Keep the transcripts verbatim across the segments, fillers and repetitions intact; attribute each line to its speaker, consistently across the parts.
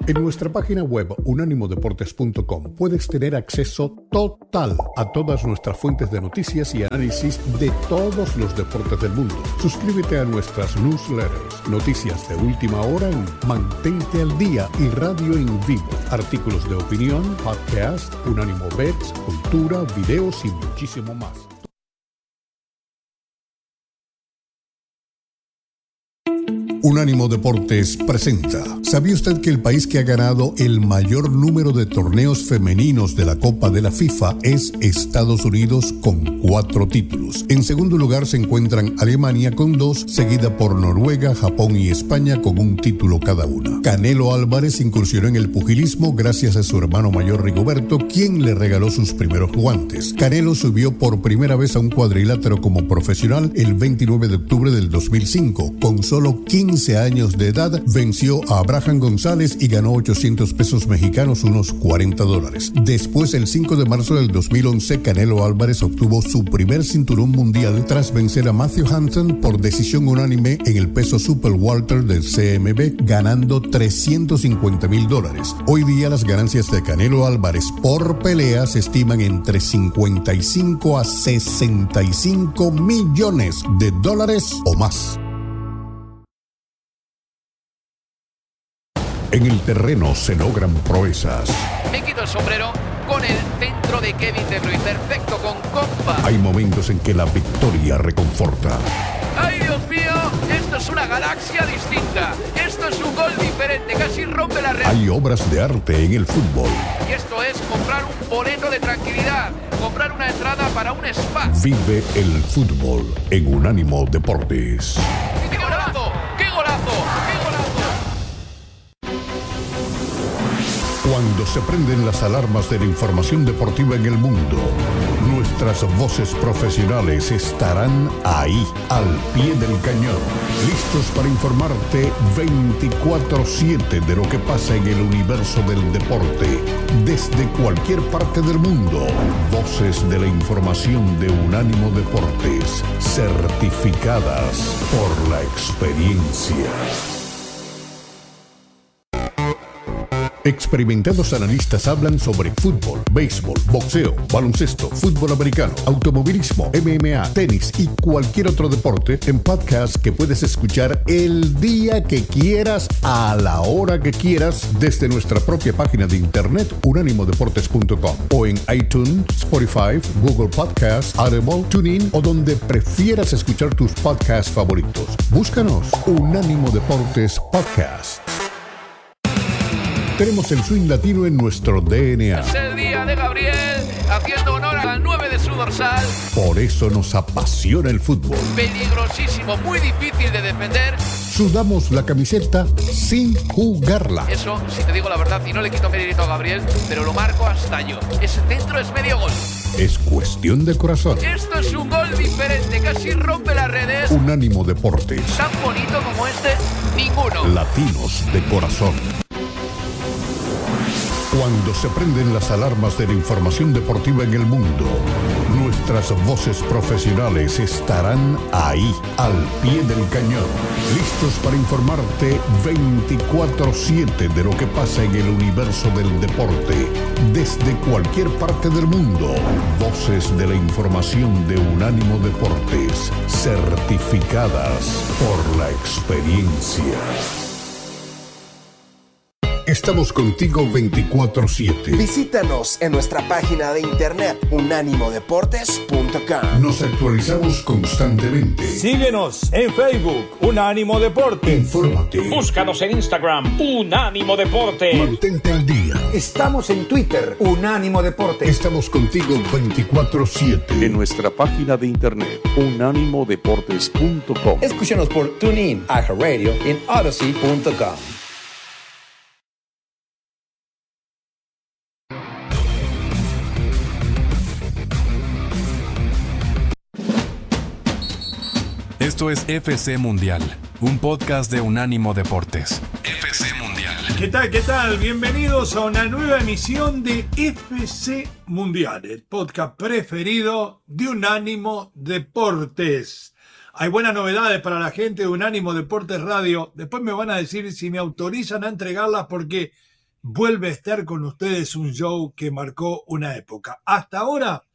Speaker 1: En nuestra página web unánimo deportes punto com puedes tener acceso total a todas nuestras fuentes de noticias y análisis de todos los deportes del mundo. Suscríbete a nuestras newsletters, noticias de última hora en Mantente al Día y radio en vivo, artículos de opinión, podcast, Unánimo Bets, cultura, videos y muchísimo más. Unánimo Deportes presenta. ¿Sabía usted que el país que ha ganado el mayor número de torneos femeninos de la Copa de la FIFA es Estados Unidos con cuatro títulos? En segundo lugar se encuentran Alemania con dos, seguida por Noruega, Japón y España con un título cada una. Canelo Álvarez incursionó en el pugilismo gracias a su hermano mayor Rigoberto, quien le regaló sus primeros guantes. Canelo subió por primera vez a un cuadrilátero como profesional el veintinueve de octubre del dos mil cinco. Con solo quince años de edad, venció a Abraham González y ganó ochocientos pesos mexicanos, unos cuarenta dólares. Después, el cinco de marzo del dos mil once, Canelo Álvarez obtuvo su primer cinturón mundial tras vencer a Matthew Hampton por decisión unánime en el peso super welter del C M B, ganando trescientos cincuenta mil dólares. Hoy día las ganancias de Canelo Álvarez por pelea se estiman entre cincuenta y cinco a sesenta y cinco millones de dólares o más. En el terreno se logran proezas.
Speaker 2: Me quito el sombrero con el centro de Kevin De Bruyne, perfecto con compa.
Speaker 1: Hay momentos en que la victoria reconforta.
Speaker 2: ¡Ay, Dios mío! Esto es una galaxia distinta. Esto es un gol diferente, casi rompe la red.
Speaker 1: Hay obras de arte en el fútbol.
Speaker 2: Y esto es comprar un boleto de tranquilidad, comprar una entrada para un spa.
Speaker 1: Vive el fútbol en Unánimo Deportes.
Speaker 2: ¡Qué golazo! ¡Qué golazo! ¡Qué golazo!
Speaker 1: Cuando se prenden las alarmas de la información deportiva en el mundo, nuestras voces profesionales estarán ahí, al pie del cañón, listos para informarte veinticuatro siete de lo que pasa en el universo del deporte, desde cualquier parte del mundo. Voces de la información de Unánimo Deportes, certificadas por la experiencia. Experimentados analistas hablan sobre fútbol, béisbol, boxeo, baloncesto, fútbol americano, automovilismo, M M A, tenis y cualquier otro deporte en podcast que puedes escuchar el día que quieras, a la hora que quieras, desde nuestra propia página de internet unánimo deportes punto com o en iTunes, Spotify, Google Podcasts, Audible, TuneIn o donde prefieras escuchar tus podcasts favoritos. Búscanos Unánimo Deportes Podcast. Tenemos el swing latino en nuestro D N A.
Speaker 2: Es el día de Gabriel, haciendo honor al nueve de su dorsal.
Speaker 1: Por eso nos apasiona el fútbol.
Speaker 2: Peligrosísimo, muy difícil de defender.
Speaker 1: Sudamos la camiseta sin jugarla.
Speaker 2: Eso, si te digo la verdad, y no le quito mérito a Gabriel, pero lo marco hasta yo. Ese centro es medio gol.
Speaker 1: Es cuestión de corazón.
Speaker 2: Esto es un gol diferente, casi rompe las redes.
Speaker 1: Unánimo Deportes.
Speaker 2: Tan bonito como este, ninguno.
Speaker 1: Latinos de corazón. Cuando se prenden las alarmas de la información deportiva en el mundo, nuestras voces profesionales estarán ahí, al pie del cañón, listos para informarte veinticuatro siete de lo que pasa en el universo del deporte, desde cualquier parte del mundo. Voces de la información de Unánimo Deportes, certificadas por la experiencia. Estamos contigo veinticuatro siete.
Speaker 3: Visítanos en nuestra página de internet unánimo deportes punto com.
Speaker 1: Nos actualizamos constantemente.
Speaker 4: Síguenos en Facebook, Unánimo Deportes.
Speaker 1: Infórmate.
Speaker 5: Búscanos en Instagram, Unánimo Deportes.
Speaker 1: Mantente al día.
Speaker 6: Estamos en Twitter, Unánimo Deportes.
Speaker 1: Estamos contigo veinticuatro siete.
Speaker 7: En nuestra página de internet, unánimo deportes punto com.
Speaker 6: Escúchanos por TuneIn, iHeartRadio en Odyssey punto com.
Speaker 8: Esto es F C Mundial, un podcast de Unánimo Deportes. F C Mundial.
Speaker 4: ¿Qué tal? ¿Qué tal? Bienvenidos a una nueva emisión de F C Mundial, el podcast preferido de Unánimo Deportes. Hay buenas novedades para la gente de Unánimo Deportes Radio. Después me van a decir si me autorizan a entregarlas porque vuelve a estar con ustedes un show que marcó una época. Hasta ahora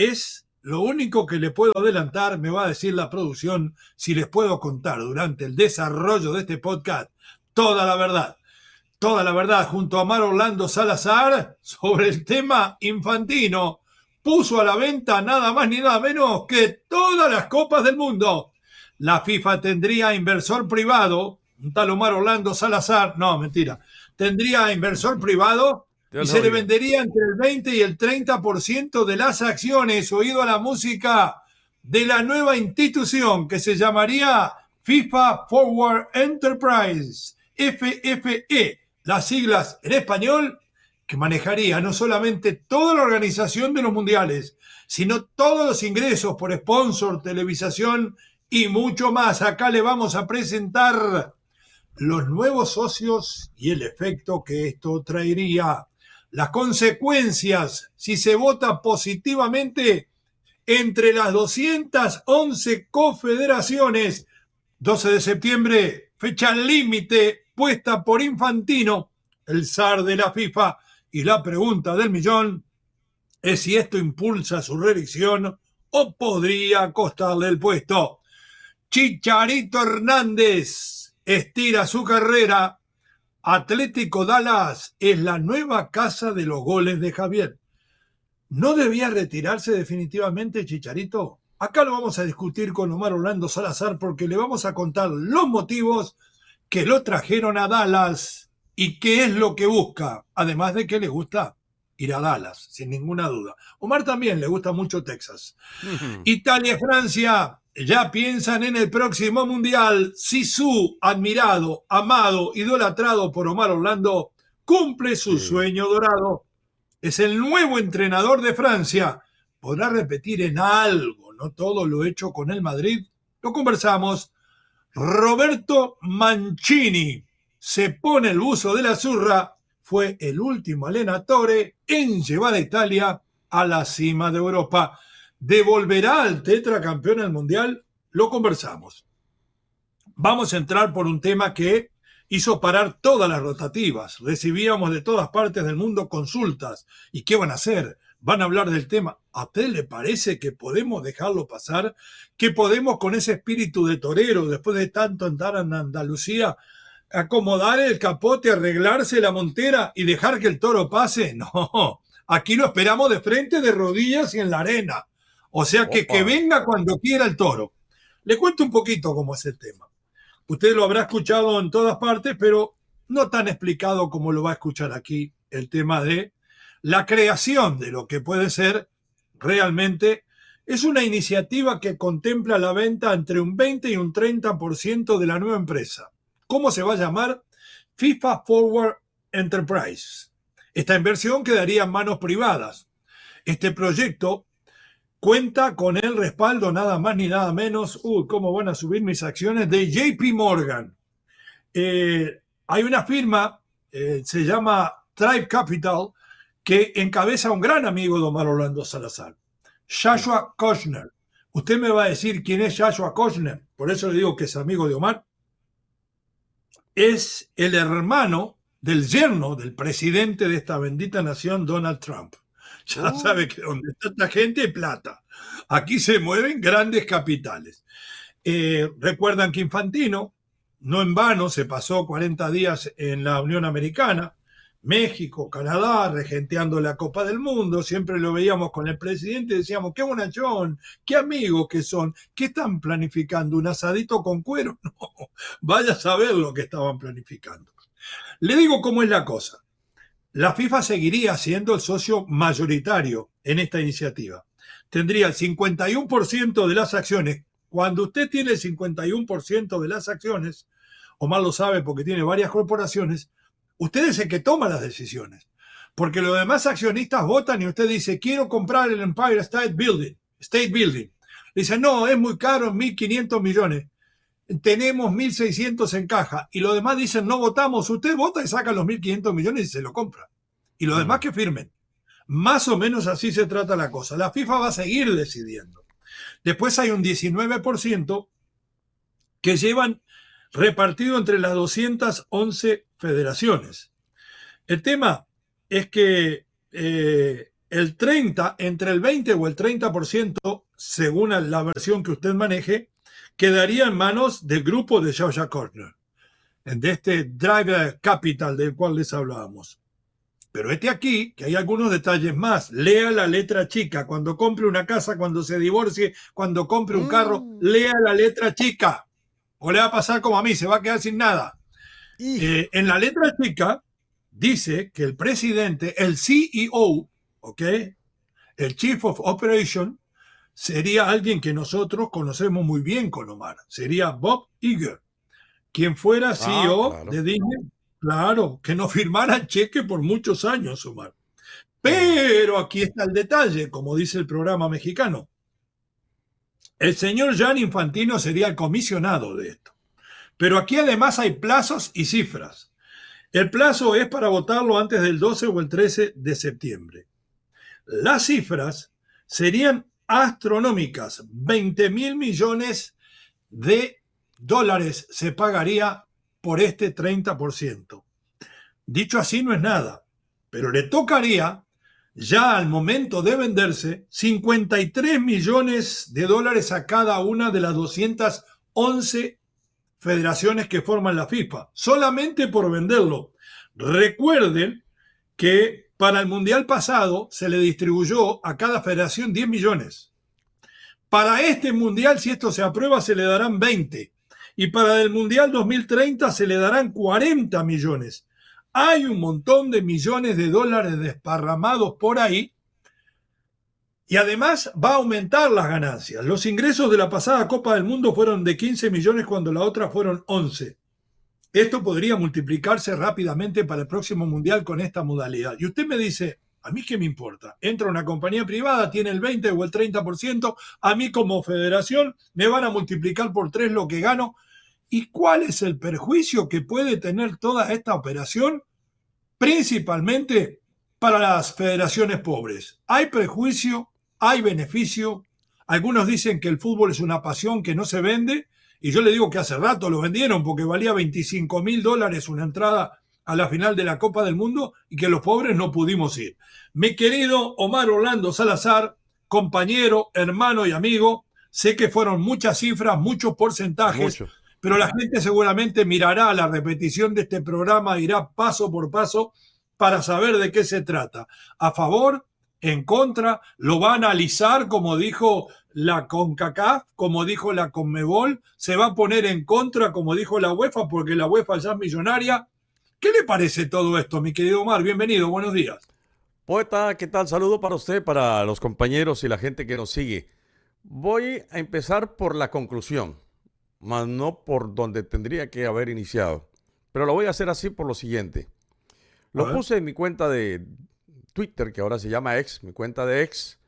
Speaker 4: es lo único que le puedo adelantar, me va a decir la producción, si les puedo contar durante el desarrollo de este podcast toda la verdad. Toda la verdad, junto a Omar Orlando Salazar, sobre el tema Infantino. Puso a la venta nada más ni nada menos que todas las copas del mundo. La FIFA tendría inversor privado, un tal Omar Orlando Salazar, no, mentira, tendría inversor privado y se le vendería entre el veinte y el treinta por ciento de las acciones, oído a la música, de la nueva institución que se llamaría FIFA Forward Enterprise, F F E, las siglas en español, que manejaría no solamente toda la organización de los mundiales, sino todos los ingresos por sponsor, televisación y mucho más. Acá le vamos a presentar los nuevos socios y el efecto que esto traería. Las consecuencias si se vota positivamente entre las doscientas once confederaciones. doce de septiembre, fecha límite puesta por Infantino, el zar de la FIFA. Y la pregunta del millón es si esto impulsa su reelección o podría costarle el puesto. Chicharito Hernández estira su carrera. Atlético Dallas es la nueva casa de los goles de Javier. ¿No debía retirarse definitivamente Chicharito? Acá lo vamos a discutir con Omar Orlando Salazar porque le vamos a contar los motivos que lo trajeron a Dallas y qué es lo que busca, además de que le gusta ir a Dallas, sin ninguna duda. Omar también le gusta mucho Texas. Uh-huh. Italia y Francia ya piensan en el próximo Mundial. Zizou, admirado, amado, idolatrado por Omar Orlando, cumple su sí. sueño dorado. Es el nuevo entrenador de Francia. ¿Podrá repetir en algo, no todo lo hecho con el Madrid? Lo conversamos. Roberto Mancini se pone el buzo de la zurra. Fue el último allenatore en llevar a Italia a la cima de Europa. ¿Devolverá al tetracampeón al Mundial? Lo conversamos. Vamos a entrar por un tema que hizo parar todas las rotativas. Recibíamos de todas partes del mundo consultas. ¿Y qué van a hacer? ¿Van a hablar del tema? ¿A usted le parece que podemos dejarlo pasar? ¿Que podemos con ese espíritu de torero, después de tanto andar en Andalucía, acomodar el capote, arreglarse la montera y dejar que el toro pase? No, aquí lo esperamos de frente, de rodillas y en la arena. O sea que, que venga cuando quiera el toro. Le cuento un poquito cómo es el tema. Usted lo habrá escuchado en todas partes, pero no tan explicado como lo va a escuchar aquí, el tema de la creación de lo que puede ser realmente. Es una iniciativa que contempla la venta entre un veinte y un treinta por ciento de la nueva empresa. ¿Cómo se va a llamar? FIFA Forward Enterprise. Esta inversión quedaría en manos privadas. Este proyecto cuenta con el respaldo nada más ni nada menos, uy, cómo van a subir mis acciones, de J P Morgan. Eh, hay una firma, eh, se llama Tribe Capital, que encabeza un gran amigo de Omar Orlando Salazar, Joshua Kushner. Usted me va a decir quién es Joshua Kushner, por eso le digo que es amigo de Omar. Es el hermano del yerno del presidente de esta bendita nación, Donald Trump. Ya oh. sabe que donde está esta gente hay plata. Aquí se mueven grandes capitales. Eh, recuerdan que Infantino, no en vano, se pasó cuarenta días en la Unión Americana, México, Canadá, regenteando la Copa del Mundo. Siempre lo veíamos con el presidente y decíamos, qué bonachón, qué amigos que son, ¿qué están planificando? ¿Un asadito con cuero? No, vaya a saber lo que estaban planificando. Le digo cómo es la cosa. La FIFA seguiría siendo el socio mayoritario en esta iniciativa. Tendría el cincuenta y uno por ciento de las acciones. Cuando usted tiene el cincuenta y uno por ciento de las acciones, Omar lo sabe porque tiene varias corporaciones, usted es el que toma las decisiones. Porque los demás accionistas votan y usted dice, quiero comprar el Empire State Building. State Building. Dice, no, es muy caro, mil quinientos millones. Tenemos mil seiscientos en caja. Y los demás dicen, no votamos. Usted vota y saca los mil quinientos millones y se lo compra. Y los demás que firmen. Más o menos así se trata la cosa. La FIFA va a seguir decidiendo. Después hay un diecinueve por ciento que llevan repartido entre las doscientas once federaciones. El tema es que eh, el treinta, entre el veinte o el treinta por ciento, según la versión que usted maneje, quedaría en manos del grupo de Georgia Corner, de este Driver Capital del cual les hablábamos. Pero este aquí, que hay algunos detalles más. Lea la letra chica. Cuando compre una casa, cuando se divorcie, cuando compre un mm. carro, lea la letra chica. O le va a pasar como a mí, se va a quedar sin nada. Eh, en la letra chica dice que el presidente, el C E O, ¿ok? El Chief of Operation, sería alguien que nosotros conocemos muy bien con Omar. Sería Bob Iger, quien fuera C E O ah, claro. de Disney. Claro, que no firmara cheque por muchos años, Omar. Pero aquí está el detalle, como dice el programa mexicano. El señor Gianni Infantino sería el comisionado de esto. Pero aquí además hay plazos y cifras. El plazo es para votarlo antes del doce o el trece de septiembre. Las cifras serían astronómicas. veinte mil millones de dólares se pagaría por este treinta por ciento. Dicho así no es nada, pero le tocaría ya al momento de venderse cincuenta y tres millones de dólares a cada una de las doscientas once federaciones que forman la FIFA, solamente por venderlo. Recuerden que para el Mundial pasado se le distribuyó a cada federación diez millones. Para este Mundial, si esto se aprueba, se le darán veinte. Y para el Mundial dos mil treinta se le darán cuarenta millones. Hay un montón de millones de dólares desparramados por ahí y además va a aumentar las ganancias. Los ingresos de la pasada Copa del Mundo fueron de quince millones cuando la otra fueron once. Esto podría multiplicarse rápidamente para el próximo Mundial con esta modalidad. Y usted me dice, ¿a mí qué me importa? Entra una compañía privada, tiene el veinte o el treinta por ciento, a mí como federación me van a multiplicar por tres lo que gano. ¿Y cuál es el perjuicio que puede tener toda esta operación? Principalmente para las federaciones pobres. Hay perjuicio, hay beneficio. Algunos dicen que el fútbol es una pasión que no se vende. Y yo le digo que hace rato lo vendieron porque valía veinticinco mil dólares una entrada a la final de la Copa del Mundo y que los pobres no pudimos ir. Mi querido Omar Orlando Salazar, compañero, hermano y amigo, sé que fueron muchas cifras, muchos porcentajes. Mucho. Pero la gente seguramente mirará la repetición de este programa, irá paso por paso para saber de qué se trata. ¿A favor? ¿En contra? ¿Lo va a analizar como dijo la CONCACAF, como dijo la CONMEBOL? ¿Se va a poner en contra como dijo la UEFA porque la UEFA ya es millonaria? ¿Qué le parece todo esto, mi querido Omar? Bienvenido, buenos días.
Speaker 9: Poeta, ¿qué tal? Saludo para usted, para los compañeros y la gente que nos sigue. Voy a empezar por la conclusión, más no por donde tendría que haber iniciado. Pero lo voy a hacer así por lo siguiente. Lo puse en mi cuenta de Twitter, que ahora se llama X, mi cuenta de X,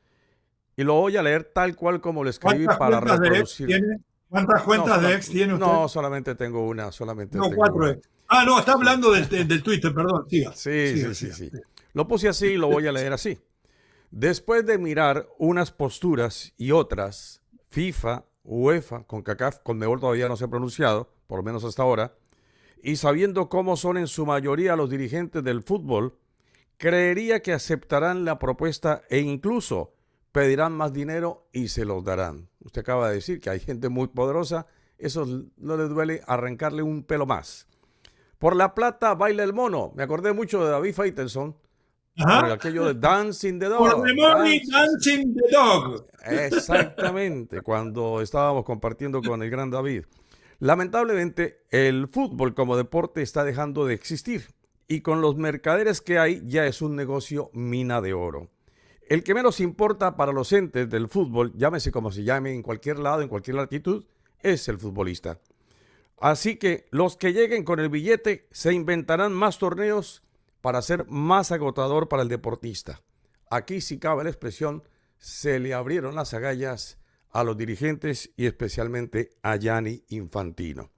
Speaker 9: y lo voy a leer tal cual como lo escribí para reproducir.
Speaker 4: ¿Cuántas cuentas
Speaker 9: no,
Speaker 4: de X tiene usted?
Speaker 9: No, solamente tengo una, solamente
Speaker 4: no,
Speaker 9: tengo
Speaker 4: cuatro
Speaker 9: una.
Speaker 4: X. Ah, no, está hablando del, del Twitter, perdón. Siga.
Speaker 9: Sí,
Speaker 4: siga,
Speaker 9: sí,
Speaker 4: siga,
Speaker 9: sí,
Speaker 4: siga.
Speaker 9: sí. Lo puse así y lo voy a leer así. Después de mirar unas posturas y otras, FIFA, UEFA, CONCACAF, CONMEBOL todavía no se ha pronunciado, por lo menos hasta ahora, y sabiendo cómo son en su mayoría los dirigentes del fútbol, creería que aceptarán la propuesta e incluso pedirán más dinero y se los darán. Usted acaba de decir que hay gente muy poderosa, eso no les duele arrancarle un pelo más. Por la plata baila el mono. Me acordé mucho de David Faitelson, por aquello de Dancing the Dog.
Speaker 4: Por the money, Dancing the Dog.
Speaker 9: Exactamente, cuando estábamos compartiendo con el gran David. Lamentablemente, el fútbol como deporte está dejando de existir y con los mercaderes que hay ya es un negocio mina de oro. El que menos importa para los entes del fútbol, llámese como se llame en cualquier lado, en cualquier latitud, es el futbolista. Así que los que lleguen con el billete se inventarán más torneos para ser más agotador para el deportista. Aquí, si cabe la expresión, se le abrieron las agallas a los dirigentes y especialmente a Gianni Infantino.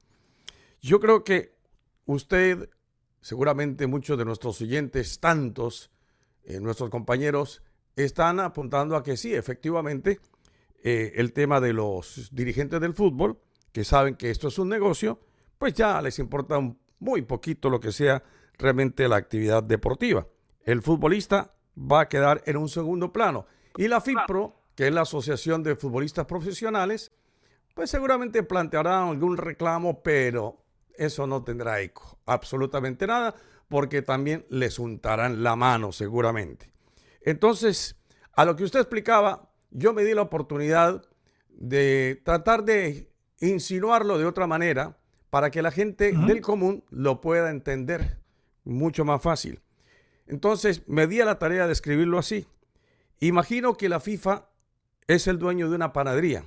Speaker 9: Yo creo que usted, seguramente muchos de nuestros oyentes, tantos, eh, nuestros compañeros, están apuntando a que sí, efectivamente, eh, el tema de los dirigentes del fútbol, que saben que esto es un negocio, pues ya les importa un, muy poquito lo que sea realmente la actividad deportiva. El futbolista va a quedar en un segundo plano. Y la FIPRO, que es la Asociación de Futbolistas Profesionales, pues seguramente planteará algún reclamo, pero eso no tendrá eco, absolutamente nada, porque también les untarán la mano seguramente. Entonces, a lo que usted explicaba, yo me di la oportunidad de tratar de insinuarlo de otra manera para que la gente uh-huh. del común lo pueda entender mucho más fácil. Entonces, me di a la tarea de escribirlo así. Imagino que la FIFA es el dueño de una panadería.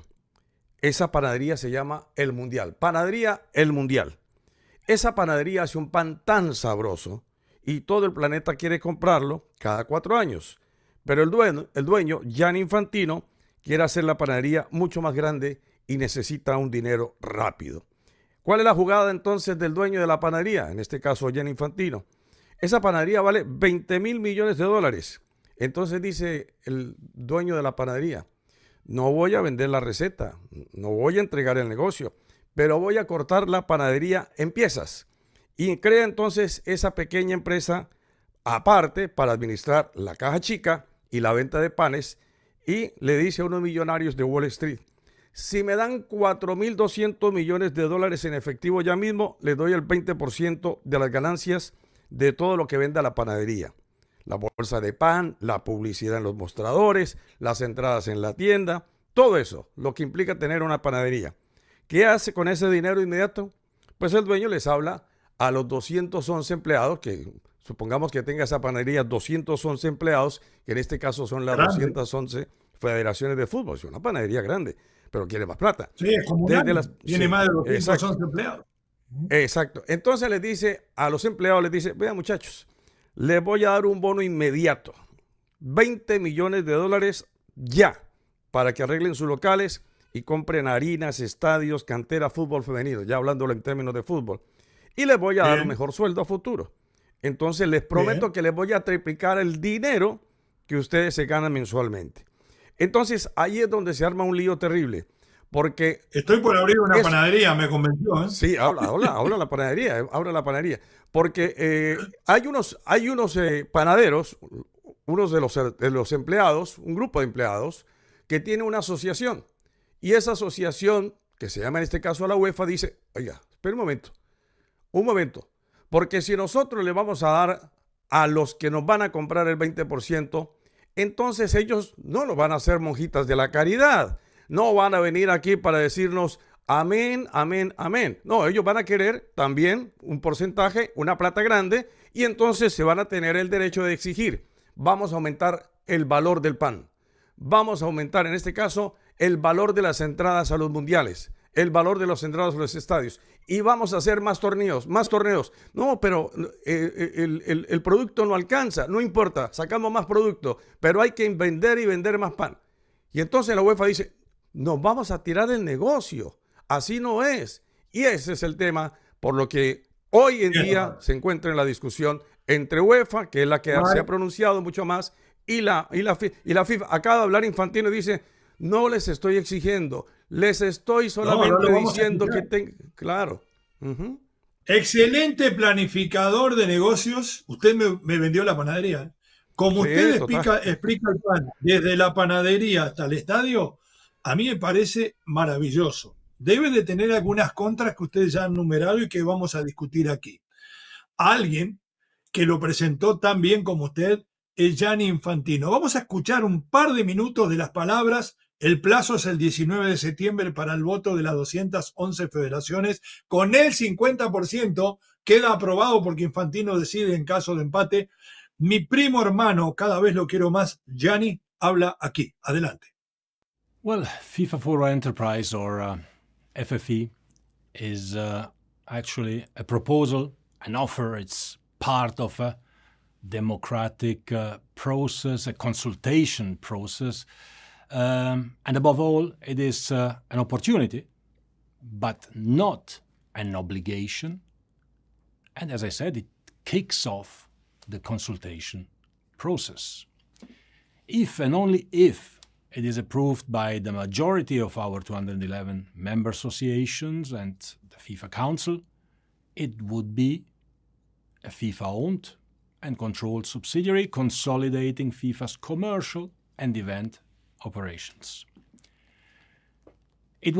Speaker 9: Esa panadería se llama El Mundial. Panadería El Mundial. Esa panadería hace un pan tan sabroso y todo el planeta quiere comprarlo cada cuatro años. Pero el dueño, el dueño, Gianni Infantino, quiere hacer la panadería mucho más grande y necesita un dinero rápido. ¿Cuál es la jugada entonces del dueño de la panadería? En este caso, Gianni Infantino. Esa panadería vale veinte mil millones de dólares. Entonces dice el dueño de la panadería, no voy a vender la receta, no voy a entregar el negocio, pero voy a cortar la panadería en piezas. Y crea entonces esa pequeña empresa aparte para administrar la caja chica y la venta de panes, y le dice a unos millonarios de Wall Street, si me dan cuatro mil doscientos millones de dólares en efectivo ya mismo, les doy el veinte por ciento de las ganancias de todo lo que venda la panadería. La bolsa de pan, la publicidad en los mostradores, las entradas en la tienda, todo eso, lo que implica tener una panadería. ¿Qué hace con ese dinero inmediato? Pues el dueño les habla a los doscientos once empleados, que supongamos que tenga esa panadería doscientos once empleados, que en este caso son las grande. doscientas once federaciones de fútbol. Es una panadería grande, pero quiere más plata.
Speaker 4: Sí, es como
Speaker 9: Desde las,
Speaker 4: tiene
Speaker 9: sí,
Speaker 4: más de doscientos once
Speaker 9: exacto.
Speaker 4: empleados.
Speaker 9: Exacto. Entonces les dice a los empleados, les dice, vean muchachos, les voy a dar un bono inmediato, veinte millones de dólares ya, para que arreglen sus locales y compren harinas, estadios, cantera, fútbol femenino, ya hablándolo en términos de fútbol. Y les voy a Bien. dar un mejor sueldo a futuro. Entonces les prometo Bien. que les voy a triplicar el dinero que ustedes se ganan mensualmente. Entonces ahí es donde se arma un lío terrible. Porque
Speaker 4: estoy por abrir una es, panadería, me convenció. ¿eh?
Speaker 9: Sí, habla, habla, habla la panadería, habla la panadería. Porque eh, hay unos, hay unos eh, panaderos, unos de los, de los empleados, un grupo de empleados, que tiene una asociación. Y esa asociación, que se llama en este caso la UEFA, dice, oiga, espera un momento, un momento. Porque si nosotros le vamos a dar a los que nos van a comprar el veinte por ciento, entonces ellos no nos van a hacer monjitas de la caridad. No van a venir aquí para decirnos amén, amén, amén. No, ellos van a querer también un porcentaje, una plata grande, y entonces se van a tener el derecho de exigir. Vamos a aumentar el valor del pan. Vamos a aumentar, en este caso, el valor de las entradas a los mundiales, el valor de las entradas a los estadios. Y vamos a hacer más torneos, más torneos. No, pero eh, el, el, el producto no alcanza, no importa, sacamos más producto, pero hay que vender y vender más pan. Y entonces la UEFA dice, nos vamos a tirar el negocio. Así no es. Y ese es el tema por lo que hoy en día se encuentra en la discusión entre UEFA, que es la que vale. se ha pronunciado mucho más, y la, y, la, y la FIFA. Acaba de hablar Infantino y dice, no les estoy exigiendo, les estoy solamente no, no diciendo que tengan... Claro. Uh-huh.
Speaker 4: Excelente planificador de negocios. Usted me, me vendió la panadería. Como sí, usted explica, explica el pan, desde la panadería hasta el estadio, a mí me parece maravilloso. Debe de tener algunas contras que ustedes ya han numerado y que vamos a discutir aquí. Alguien que lo presentó tan bien como usted es Gianni Infantino. Vamos a escuchar un par de minutos de las palabras. El plazo es el diecinueve de septiembre para el voto de las doscientas once federaciones. Con el cincuenta por ciento queda aprobado porque Infantino decide en caso de empate. Mi primo hermano, cada vez lo quiero más, Gianni, habla aquí. Adelante.
Speaker 10: Well, FIFA for Enterprise, or uh, F F E, is uh, actually a proposal, an offer. It's part of a democratic uh, process, a consultation process. Um, and above all, it is uh, an opportunity, but not an obligation. And as I said, it kicks off the consultation process. If and only if it is approved by the majority of our two hundred eleven member associations and the FIFA Council, it would be a FIFA-owned and controlled subsidiary consolidating FIFA's commercial and event operations.